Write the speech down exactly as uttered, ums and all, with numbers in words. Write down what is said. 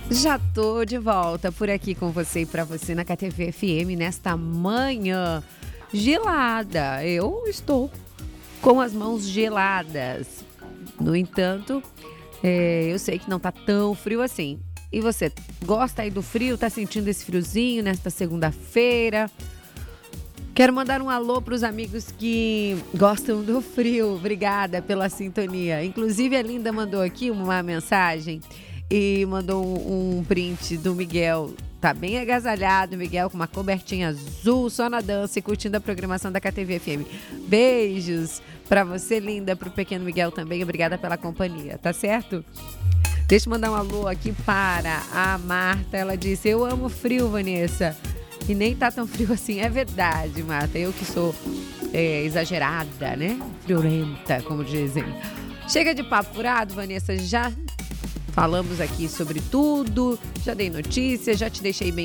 Já tô de volta por aqui com você e para você na K T V F M nesta manhã gelada. Eu estou com as mãos geladas. No entanto, é, eu sei que não tá tão frio assim. E você, gosta aí do frio? Tá sentindo esse friozinho nesta segunda-feira? Quero mandar um alô para os amigos que gostam do frio. Obrigada pela sintonia. Inclusive, a Linda mandou aqui uma mensagem e mandou um, um print do Miguel. Tá bem agasalhado, Miguel, com uma cobertinha azul, só na dança e curtindo a programação da K T V F M. Beijos para você, Linda, para o pequeno Miguel também. Obrigada pela companhia, tá certo? Deixa eu mandar um alô aqui para a Marta. Ela disse, eu amo frio, Vanessa. E nem tá tão frio assim. É verdade, Marta. Eu que sou é, exagerada, né? Friorenta, como dizem. Chega de papo furado, Vanessa. Já falamos aqui sobre tudo. Já dei notícias, já te deixei bem